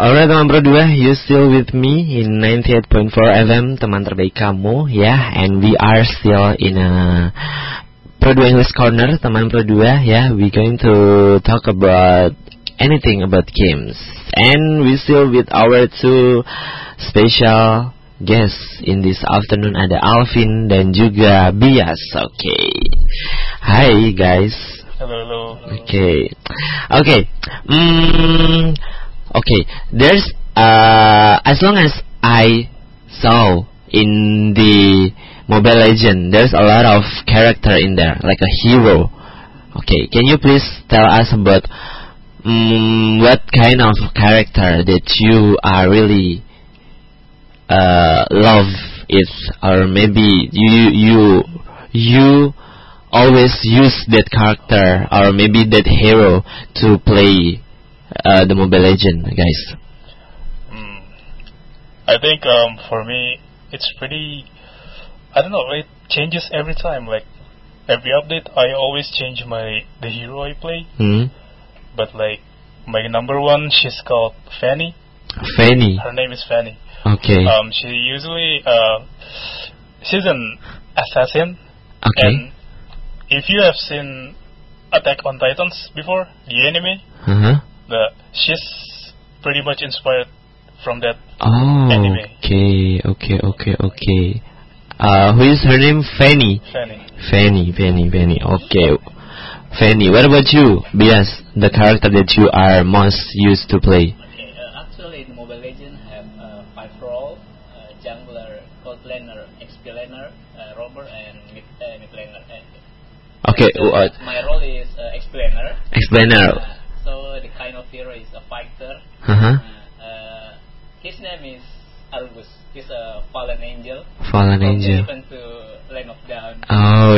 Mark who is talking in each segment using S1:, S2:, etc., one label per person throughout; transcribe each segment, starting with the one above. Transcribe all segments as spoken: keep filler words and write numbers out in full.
S1: Alright teman Pro dua, you still with me in ninety-eight point four F M, teman terbaik kamu ya. And we are still in a Pro dua English Corner, teman Pro dua ya. We going to talk about anything about games. And we still with our two special guests in this afternoon. Ada Alvin dan juga Bias. Oke okay. Hi guys.
S2: Hello, hello.
S1: Oke okay. Oke okay. Hmm Okay, there's uh as long as I saw in the Mobile Legend, there's a lot of character in there, like a hero. Okay, can you please tell us about um, what kind of character that you are really uh love it, or maybe you you you always use that character or maybe that hero to play Uh, the Mobile Legend, guys?
S2: Mm, I think um, for me, it's pretty. I don't know. It changes every time. Like every update, I always change my the hero I play.
S1: Mm.
S2: But like my number one, she's called Fanny.
S1: Fanny.
S2: Her name is Fanny.
S1: Okay.
S2: Um, she usually uh, she's an assassin.
S1: Okay.
S2: And if you have seen Attack on Titans before, the anime.
S1: Uh huh.
S2: The, she's pretty much inspired from that
S1: oh,
S2: anime.
S1: Okay, okay, okay, okay. Uh, who is her name? Fanny.
S2: Fanny.
S1: Fanny, Fanny, Fanny. Okay. Fanny, what about you, Bias? The character that you are most used to play?
S3: Okay, uh, actually in Mobile Legends have uh, five roles: uh, jungler, cold laner, X P laner, uh, roamer, and mid, uh, mid laner. Uh,
S1: okay.
S3: so
S1: Uh,
S3: my role is uh, X P laner.
S1: Explainer.
S3: Uh, So the kind of hero is a fighter.
S1: Uh-huh.
S3: Uh, uh, his name is Argus. He's a fallen angel.
S1: Fallen
S3: from
S1: angel.
S3: Even to Land of Dawn.
S1: Oh,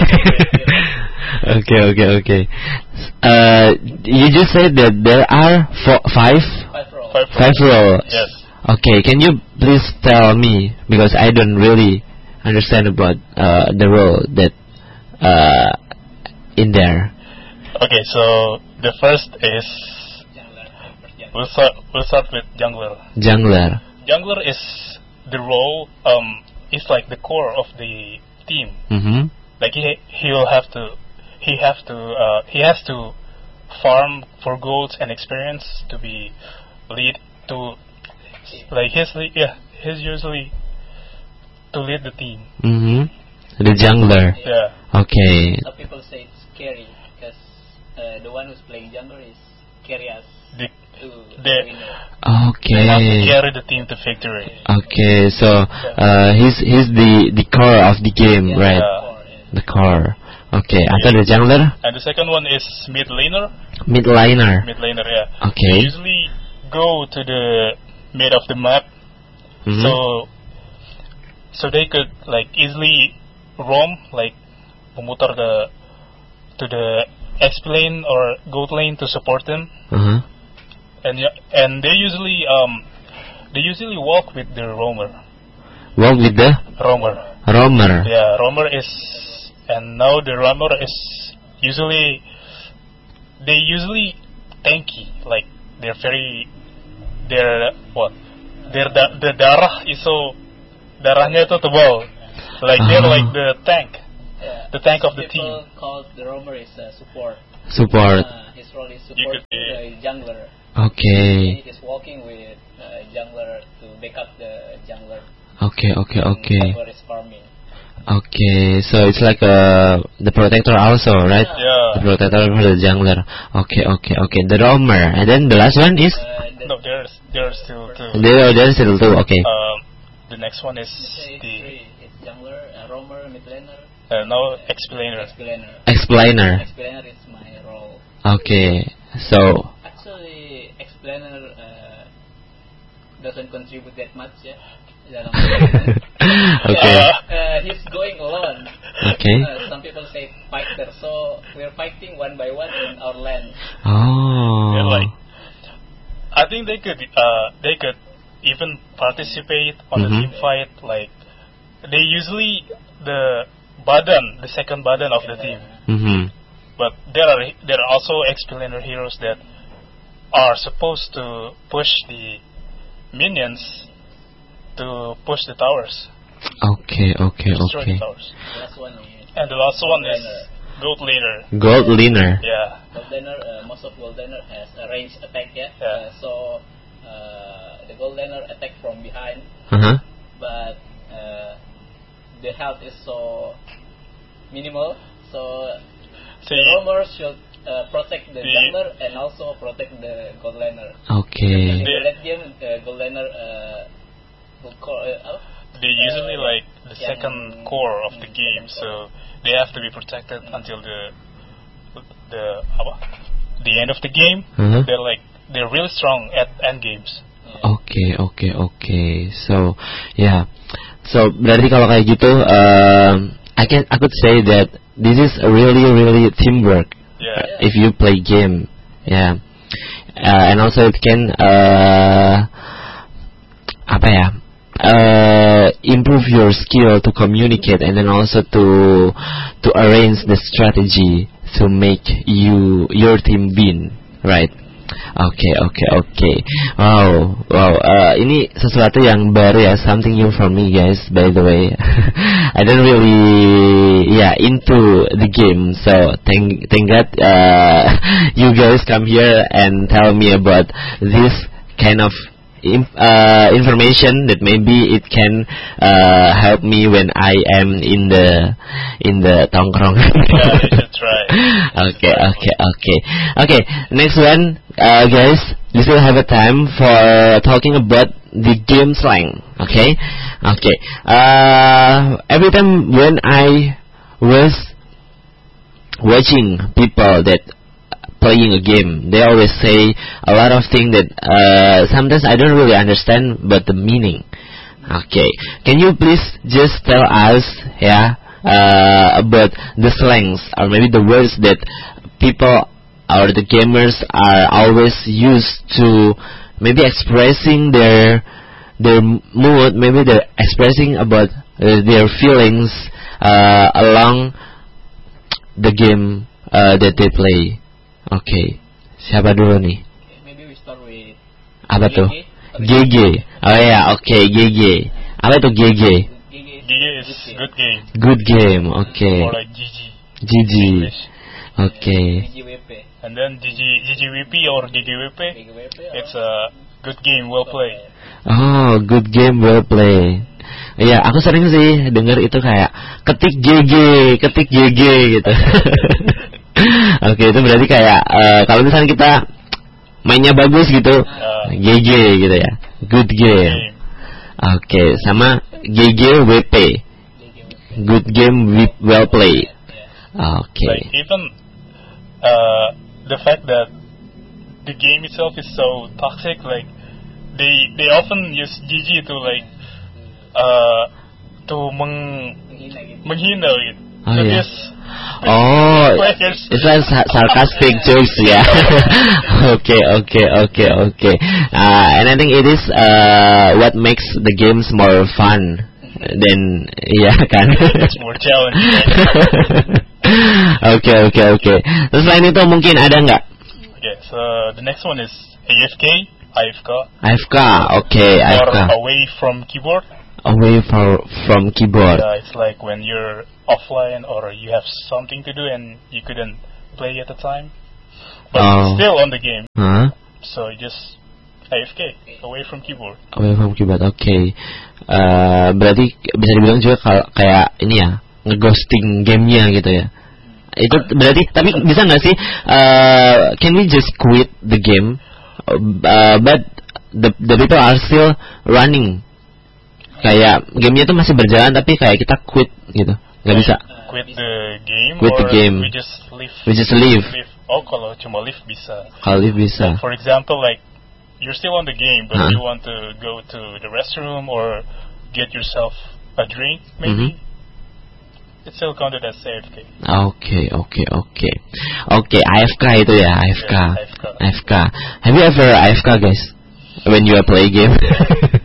S1: yeah. okay, okay, okay. Uh, you just said that there are four, five,
S3: Five roles.
S2: Five,
S1: five roles.
S2: Yes.
S1: Okay, can you please tell me, because I don't really understand about uh, the role that uh, in there.
S2: Okay, so the first is
S3: Jungler. First jungler.
S2: we'll start we'll start with jungler.
S1: Jungler.
S2: Jungler is the role um is like the core of the team.
S1: Mm-hmm.
S2: Like he he'll have to he have to uh, he has to farm for golds and experience to be lead to like his le- yeah he's usually to lead the team.
S1: Mm-hmm. The jungler.
S2: Yeah.
S1: Okay.
S3: Some people say it's scary because uh, the one who's playing jungler is carry us
S2: The,
S3: to
S2: the,
S3: the winner.
S2: they have to
S1: Okay.
S2: carry the team to victory.
S1: Okay. So, uh, he's he's the the core of the game,
S3: Yeah,
S1: right?
S2: Yeah.
S3: core, yeah.
S1: The core. Okay. After the jungler,
S2: And the second one is mid laner.
S1: mid liner.
S2: Mid laner, yeah.
S1: Okay.
S2: They usually go to the mid of the map,
S1: Mm-hmm.
S2: so so they could like easily roam, like memutar the to the X lane or gold lane to support them,
S1: Uh-huh.
S2: and yeah, and they usually um they usually walk with the roamer.
S1: Walk with the
S2: Roamer,
S1: roamer.
S2: yeah, roamer is, and now the roamer is usually they usually tanky, like they're very their what their da- the darah is so darahnya itu tebal, like they're
S1: Ah.
S2: like the tank.
S3: Yeah.
S2: The tank of the
S3: People
S2: team.
S3: call the roamer is uh, support.
S1: Support.
S3: Uh, his role is
S2: You
S3: support
S2: could be-
S3: the jungler.
S1: Okay.
S3: He is walking with uh, jungler to back up the jungler.
S1: Okay. Okay.
S3: and
S1: Okay.
S3: cover his farming.
S1: Okay. So it's like uh the protector also, right? The
S2: Yeah.
S1: protector for the jungler. Okay. Okay. Okay. The roamer, and then the last one is
S3: Uh, the,
S2: No, there's there's still two.
S1: there. There's still two. Okay.
S2: Um, the next one is
S3: say it's
S2: the
S3: three. It's jungler, uh, roamer, mid laner,
S2: uh, now explainer.
S3: X P laner.
S1: Explainer.
S3: X P laner is my role.
S1: Okay. So.
S3: Actually, X P laner uh, doesn't contribute that much, yeah. dalam-
S1: Okay.
S3: Uh, he's going alone.
S1: Okay.
S3: Uh, some people say fighter, so we're fighting one by one in our land.
S1: Oh.
S2: Yeah, like I think they could uh they could even participate on the
S1: Mhm.
S2: team fight. Like they usually the badan, the second badan of the team.
S1: Mm-hmm.
S2: But there are there are also explainer heroes that are supposed to push the minions to push the towers.
S1: Okay, okay,
S2: Destroy
S1: okay.
S2: the towers.
S3: The last one is
S2: And the last one is
S3: Goldener.
S2: Gold Leader.
S1: Gold Leaner.
S2: Yeah.
S3: Goldener, uh, most of Goldener has a range attack, yeah.
S2: Yeah.
S3: Uh, so uh, the Goldener attack from behind,
S1: Uh-huh.
S3: but uh, the health is so minimal. So
S2: So
S3: the
S2: you,
S3: roamers should uh, protect the
S2: The-
S3: jungler and also protect the Goldener.
S1: Okay.
S3: In the late game, the Goldener uh, will call, uh,
S2: they usually like the
S3: yang-
S2: second core of the game, so they have to be protected until the the apa? the end of the game.
S1: Uh-huh.
S2: They're like they're really strong at end games.
S1: Okay, okay, okay. So, yeah. So berarti kalau kayak gitu, um, I can I could say that this is a really really teamwork.
S2: Yeah.
S1: If you play game, yeah, uh, and also it can uh, apa ya, uh, improve your skill to communicate, and then also to to arrange the strategy to make you your team win, right? Oke, oke, oke. Wow, wow. Uh, ini sesuatu yang baru ya, something new for me, guys. By the way, I don't really, yeah, into the game. So thank, thank God, uh, you guys come here and tell me about this kind of im- uh, information that maybe it can uh, help me when I am in the in the tongkrong.
S2: Yeah, you should try.
S1: Okay, okay, okay, okay. Next one, uh, guys. We still have a time for talking about the game slang. Okay, okay. Uh, every time when I was watching people that playing a game, they always say a lot of things that uh, sometimes I don't really understand, but the meaning. Okay, can you please just tell us, yeah, uh, about the slangs or maybe the words that people or the gamers are always used to maybe expressing their their mood, maybe they're expressing about uh, their feelings uh, along the game uh, that they play. Oke, okay. Siapa dulu nih?
S3: Maybe we start with
S1: Apa tuh?
S3: G
S1: G
S3: G.
S1: G. Oh ya, oke, okay, G G. Apa itu G G?
S3: G G
S2: G G is good game.
S1: Good game, oke. Okay.
S2: Or like G G.
S1: G G.
S2: English.
S1: Oke. Okay.
S3: G G W P.
S2: And then G G G G W P or G G W P.
S3: G G W P.
S2: It's a good game, well played.
S1: Oh, good game, well played. Iya, aku sering sih dengar itu kayak ketik G G, ketik G G gitu. Oke, okay, itu berarti kayak uh, kalau misalnya kita mainnya bagus gitu,
S2: Uh,
S1: G G gitu ya, good game.
S2: game.
S1: Oke, okay, sama G G W P, good game, we- well played. Oke. Okay.
S2: Like even uh, the fact that the game itself is so toxic, like they they often use G G to like uh, to meng
S3: Menghina gitu.
S2: menghina gitu.
S1: Oh,
S2: So
S1: yeah.
S2: this
S1: Oh,
S2: players.
S1: it's like sa- sarcastic jokes ya. Okay, okay, okay, okay. Uh, and I think it is uh, what makes the games more fun than, iya kan?
S2: It's more challenging.
S1: Oke, oke, oke. Terus selain itu mungkin ada nggak?
S2: Okay, so the next one is A F K, A F K,
S1: A F K, oke, A F
S2: or
S1: K.
S2: away from keyboard.
S1: Away for, from keyboard.
S2: Uh, it's like when you're offline or you have something to do and you couldn't play at the time, but
S1: Oh.
S2: still on the game.
S1: Hah?
S2: So you just A F K, away from keyboard.
S1: Away from keyboard, oke. Eh, berarti bisa dibilang juga kal- kayak ini ya, ngeghosting gamenya gitu ya. Itu berarti, tapi bisa nggak sih? Uh, can we just quit the game, uh, but the the people are still running? Kayak gamenya tuh masih berjalan, tapi kayak kita quit gitu, nggak bisa.
S2: Quit the game,
S1: Quit
S2: or
S1: the game.
S2: we just leave.
S1: We just leave.
S2: leave. Oh, kalau cuma leave bisa.
S1: Kalau bisa.
S2: For example, like you're still on the game, but
S1: Huh?
S2: you want to go to the restroom or get yourself a drink, maybe.
S1: Mhm.
S2: It's still counted as A F K.
S1: Oke, oke, oke, oke. A F K itu ya, A F K.
S2: Yeah, A F K.
S1: A F K. Have you ever A F K, guys? When you are play game?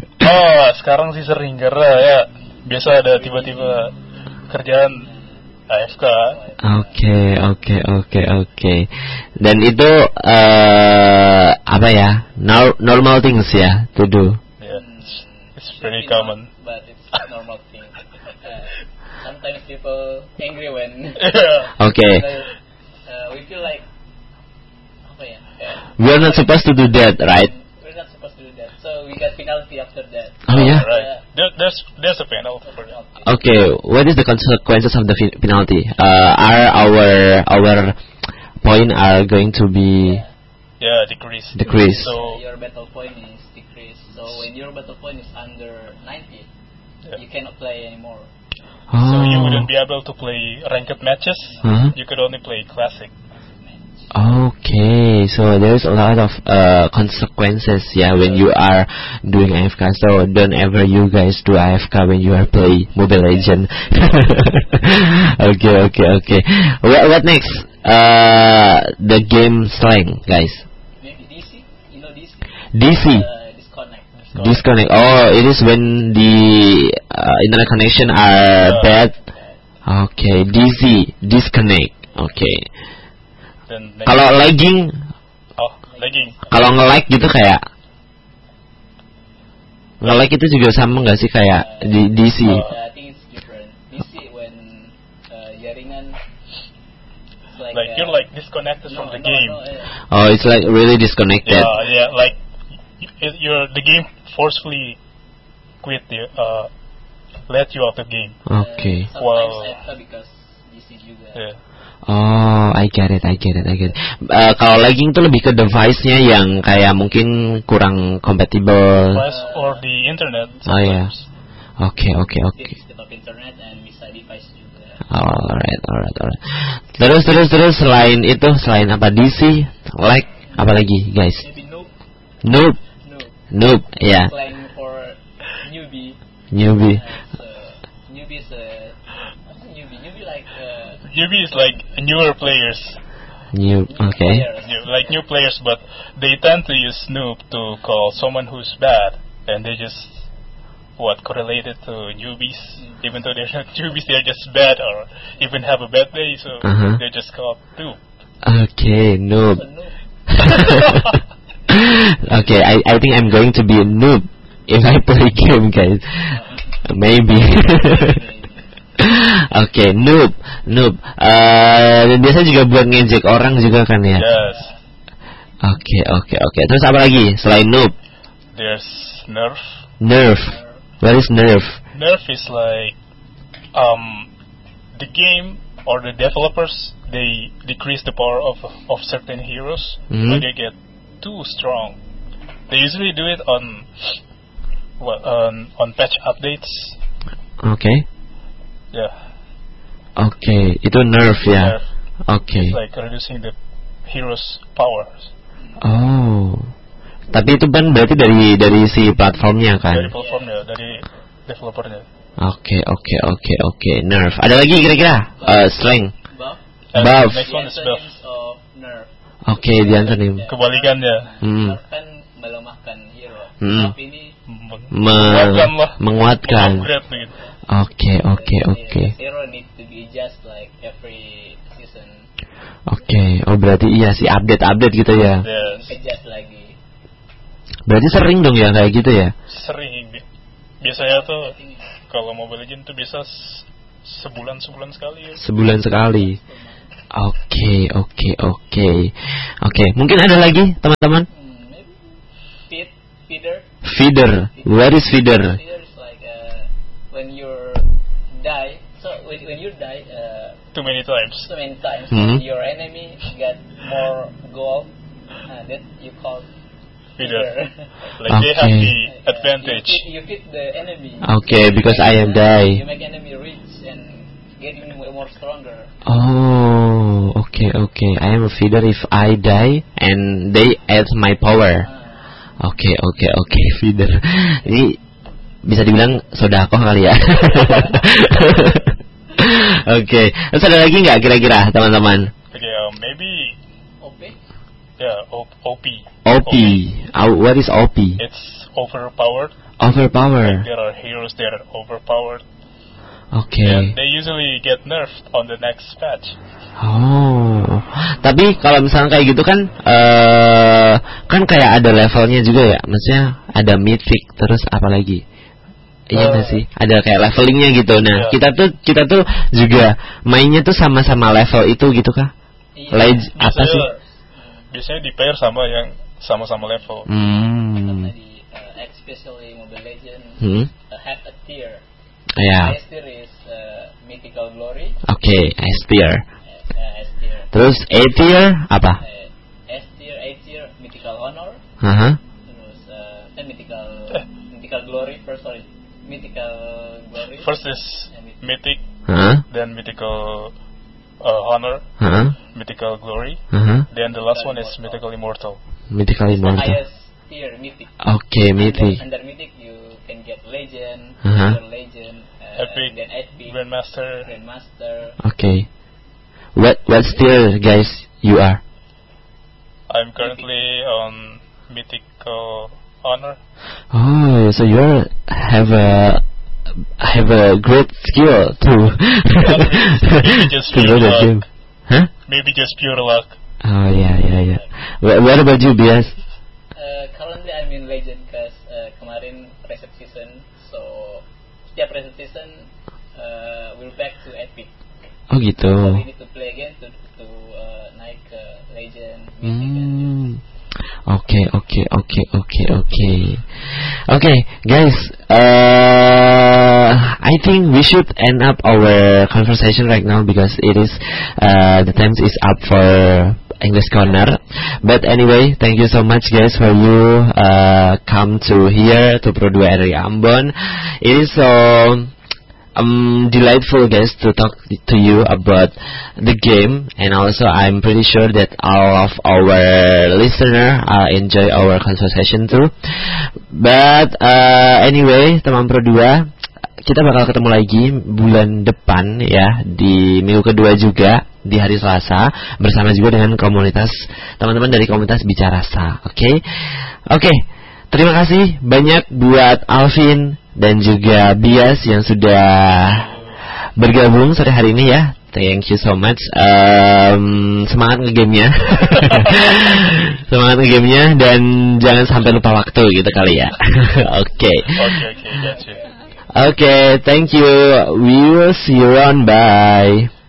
S2: Oh, sekarang sih sering karena ya biasa ada tiba-tiba kerjaan A F K.
S1: Oke, oke, oke, oke. Dan itu uh, apa ya? Nor- normal things ya to do.
S2: Yeah, it's, it's pretty common.
S3: But it's normal thing. Uh, sometimes people angry when
S2: Yeah.
S1: Okay.
S3: uh, we feel like apa ya? kayak,
S1: We are not supposed to do that, right?
S3: We're not supposed to do that. So we got penalty after that.
S1: Oh yeah.
S2: Right. There, there's there's a penalty for that.
S1: Okay, what is the consequences of the fi- penalty? Uh, are our our point are going to be
S2: Yeah, decrease.
S1: decreased?
S3: So
S2: So
S3: your battle point is decreased. So when your battle point is under ninety,
S2: Yeah.
S3: you cannot play anymore.
S2: so you
S1: Oh.
S2: wouldn't be able to play ranked matches.
S1: Huh?
S2: You could only play classic.
S1: Okay, so there's a lot of uh, consequences, yeah, when you are doing A F K. So don't ever you guys do A F K when you are play Mobile Legend. Okay, okay, okay. What, what next? Uh, the game slang, guys.
S3: Maybe D C, you know D C?
S1: D C.
S3: Uh, disconnect.
S1: Disconnect. Oh, it is when the uh, internet connection are bad. Okay, D C. Disconnect. Okay.
S2: Then next-
S1: Kalau lagging,
S2: oh, lagging.
S1: kalau nge-lag gitu kayak nge-lag itu juga sama nggak sih kayak di D C?
S2: Oh.
S3: Uh, I think it's different. D C when uh, jaringan it's like,
S2: Like
S3: uh,
S2: you're like disconnected
S3: no,
S2: from the
S3: no,
S2: game.
S3: no, uh,
S1: Oh, it's like really disconnected.
S2: Yeah, yeah, like y- you're the game forcefully quit the uh let you out the game.
S1: Okay.
S3: uh, sometimes
S2: Wow.
S3: A F K because D C juga.
S2: Yeah.
S1: Oh, I get it, I get it, I get it. Uh, kalau lagging tuh lebih ke device-nya yang kayak mungkin kurang compatible.
S2: Plus or the internet.
S1: Oh yeah.
S2: sometimes.
S1: Oke, oke, oke.
S3: It's of internet and bisa device juga.
S1: Alright, alright, alright. Terus, terus, terus selain itu, selain apa D C, lag, apa lagi, guys?
S3: Maybe noob,
S1: Noob,
S3: noob.
S1: noob, ya,
S3: Playing for newbie.
S1: newbie.
S3: Uh, so newbie is a what's a newbie? Newbie like uh,
S2: Newbie is like newer players.
S1: New,
S3: new
S1: okay.
S3: players.
S2: New, like new players, but they tend to use Snoop to call someone who's bad, and they just what correlated to newbies, even though they're not newbies, they're just bad or even have a bad day, so
S1: Uh-huh.
S2: they're just called Noob.
S1: Okay, noob.
S3: So noob.
S1: Okay, I I think I'm going to be a noob if I play game, guys. Maybe. Oke, noob, noob. Eh, dan biasa juga buat ngejek orang juga kan ya.
S2: Yes.
S1: Oke, oke, oke. Terus apa lagi selain noob?
S2: There's Nerf.
S1: Nerf. What is nerf?
S2: Nerf is like um the game or the developers, they decrease the power of of certain heroes
S1: Mhm.
S2: when they get too strong. They usually do it on well, on on patch updates.
S1: Oke,
S2: Yeah.
S1: oke. Itu nerf ya.
S2: Nerf.
S1: Oke.
S2: It's like reducing the hero's powers.
S1: Oh. Tapi itu kan berarti dari dari si platformnya kan.
S2: Dari platformnya, dari developernya.
S1: Oke, oke, oke, oke. Nerf. Ada lagi kira-kira? Eh, slang.
S3: Buff.
S2: And
S1: Buff.
S2: the next
S3: The
S2: one is buff.
S3: antonyms of nerf.
S1: Oke, di antonym.
S2: Kebalikannya.
S1: Hmm.
S3: Nerf kan melemahkan hero.
S1: Hmm.
S3: Buff ini
S2: Meng-
S1: Me-
S2: menguatkan lah.
S1: menguatkan.
S2: Mengupgrade begitu.
S1: Oke, oke, oke.
S3: the hero needs to be adjust like every season.
S1: Oke, oh berarti iya sih update-update gitu ya.
S2: Yes.
S3: Adjust lagi.
S1: Berarti sering dong ya kayak gitu ya.
S2: Sering. Bi- Biasanya tuh kalau Mobile Legends tuh bisa s- sebulan sebulan sekali ya.
S1: Sebulan sekali. Oke, oke, oke. Oke, mungkin ada lagi teman-teman?
S3: Hmm, maybe feed feeder.
S1: Feeder. Where is feeder?
S3: Feeder is like uh, when you die. So when when you die, uh,
S2: Too many times.
S3: so many times
S1: Mhm.
S3: your enemy get more gold. Uh, that you call
S2: Feeder.
S3: feeder.
S2: Like they have
S1: Okay.
S2: the
S3: Uh,
S2: advantage.
S3: You feed, you feed the enemy.
S1: Okay, because I am
S3: You
S1: die.
S3: make enemy rich and getting more more stronger.
S1: Oh, okay, okay. I am a feeder if I die and they add my power.
S3: Uh,
S1: Oke, oke, oke, feeder. Ini bisa dibilang sodakoh kali ya. Oke, terus ada lagi nggak kira-kira teman-teman?
S2: Okay, uh, maybe
S3: O P.
S2: yeah, O- OP.
S1: O P. Oh, what is O P?
S2: It's overpowered.
S1: Overpower.
S2: There are heroes that are overpowered.
S1: Okay.
S2: And they usually get nerfed on the next patch.
S1: Oh, tapi kalau misalnya kayak gitu kan, uh, kan kayak ada levelnya juga ya, maksudnya ada mythic terus apa lagi? Iya nggak
S2: Uh,
S1: sih? Ada kayak levelingnya gitu. Nah,
S2: Iya.
S1: kita tuh kita tuh juga mainnya tuh sama-sama level itu gitu kah?
S3: Iya.
S1: Leg apa
S2: Biasanya,
S1: sih?
S2: biasanya di pair sama yang sama-sama level.
S1: Hmm.
S3: Tadi, uh, especially Mobile Legends
S1: Hmm.
S3: uh, have a tier.
S1: Ya.
S3: Highest tier is uh, Mythical Glory.
S1: Oke, S tier.
S3: Uh, S tier.
S1: Terus A tier apa?
S3: Uh, S tier, A tier, Mythical Honor.
S1: Haha.
S3: Terus uh, eh, Mythical Mythical Glory. First sorry, Mythical Glory.
S2: First is Mythic,
S1: Hah?
S2: then Mythical uh, Honor,
S1: Hah?
S2: Mythical Glory,
S1: Hah?
S2: then the last one is Mythical Immortal.
S1: Mythical
S3: It's the
S1: Immortal.
S3: highest tier, Mythic.
S1: Oke, Mythic.
S3: Under, under Mythic you can get Legend,
S1: Uh-huh.
S3: Super Legend, uh,
S2: Epic,
S3: then Epic,
S2: Grandmaster.
S3: Grandmaster.
S1: Oke. What what tier guys you are?
S2: I'm currently on Mythical Honor.
S1: Oh, so you have a have a great skill to
S2: Maybe just
S1: to know
S2: pure
S1: the
S2: luck.
S1: game. Huh?
S2: Maybe just pure luck.
S1: Oh yeah yeah yeah. What, what about you, Bias?
S3: Uh, currently I'm in Legend cause uh, kemarin reset season, so setiap reset season uh, we'll back to Epic.
S1: Oh gitu.
S3: So we need to play again to to uh, naik ke Legend, Mythic. and-
S1: Hmm. Okay, okay, okay, okay, okay. Okay, guys. Uh, I think we should end up our conversation right now because it is uh, the time is up for English Corner. But anyway, thank you so much, guys, for you uh, come to here to Pro dua R I Ambon. It is so um delightful, guys, to talk to you about the game, and also I'm pretty sure that all of our listener uh, enjoy our conversation too. But uh, anyway, teman Pro dua, kita bakal ketemu lagi bulan depan ya, di minggu kedua juga di hari Selasa, bersama juga dengan komunitas teman-teman dari komunitas Bicarasa. Oke, okay? oke. Okay. Terima kasih banyak buat Alvin dan juga Bias yang sudah bergabung sore hari ini ya. Thank you so much. Um, semangat ngegamenya, semangat ngegamenya, dan jangan sampai lupa waktu gitu kali ya. Oke.
S2: Okay, okay, gotcha.
S1: Okay, thank you. We will see you on. Bye.